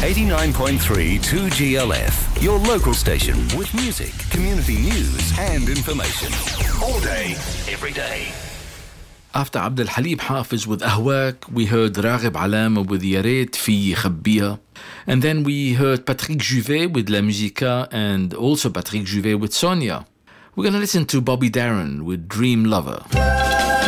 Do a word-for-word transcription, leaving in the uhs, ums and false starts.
eighty-nine point three two G L F, your local station with music, community news and information. All day, every day. After Abdel Halim Hafiz with Ahwak, we heard Raghib Alama with Ya Reit Fi Khabbiya. And then we heard Patrick Juvet with La Musica and also Patrick Juvet with Sonia. We're going to listen to Bobby Darin with Dream Lover.